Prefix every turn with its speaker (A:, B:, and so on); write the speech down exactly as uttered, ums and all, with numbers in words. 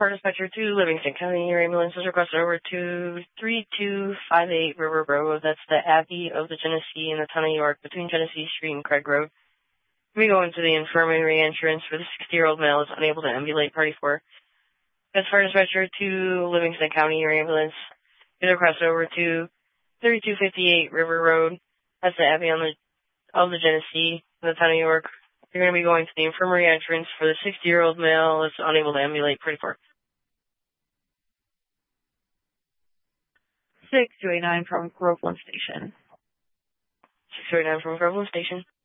A: Part Dispatcher two, Livingston County. Your ambulance is requested over to three two five eight River Road. That's the Abbey of the Genesee in the town of York, between Genesee Street and Craig Road. We go into the infirmary entrance where the sixty-year-old male is unable to ambulate. Party four. That's Fire Dispatcher two, Livingston County. Your ambulance is requested over to thirty-two fifty-eight River Road. That's the Abbey on the, of the Genesee in the town of York. You're going to be going to the infirmary entrance for the sixty-year-old male is unable to ambulate. Party four.
B: six two eight nine from Groveland Station.
A: six two eight nine from Groveland Station.